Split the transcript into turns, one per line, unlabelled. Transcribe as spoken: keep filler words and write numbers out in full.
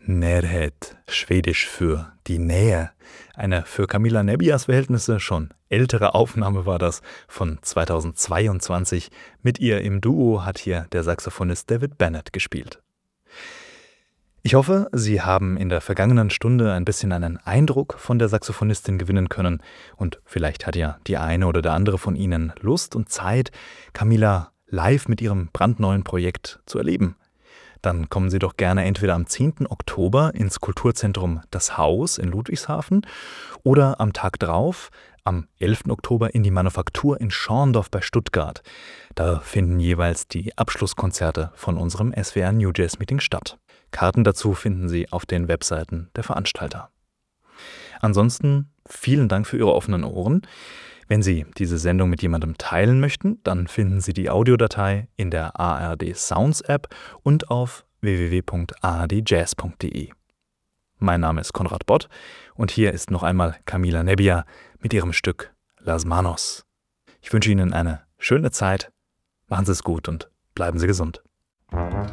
Närhet, schwedisch für die Nähe. Eine für Camilla Nebbias Verhältnisse schon ältere Aufnahme war das von zweitausendzweiundzwanzig. Mit ihr im Duo hat hier der Saxophonist David Bennett gespielt. Ich hoffe, Sie haben in der vergangenen Stunde ein bisschen einen Eindruck von der Saxophonistin gewinnen können und vielleicht hat ja die eine oder der andere von Ihnen Lust und Zeit, Camilla live mit ihrem brandneuen Projekt zu erleben. Dann kommen Sie doch gerne entweder am zehnten Oktober ins Kulturzentrum Das Haus in Ludwigshafen oder am Tag drauf, am elften Oktober, in die Manufaktur in Schorndorf bei Stuttgart. Da finden jeweils die Abschlusskonzerte von unserem S W R New Jazz Meeting statt. Karten dazu finden Sie auf den Webseiten der Veranstalter. Ansonsten vielen Dank für Ihre offenen Ohren. Wenn Sie diese Sendung mit jemandem teilen möchten, dann finden Sie die Audiodatei in der A R D Sounds App und auf w w w punkt a r d jazz punkt d e. Mein Name ist Konrad Bott und hier ist noch einmal Camilla Nebbia mit ihrem Stück Las Manos. Ich wünsche Ihnen eine schöne Zeit, machen Sie es gut und bleiben Sie gesund.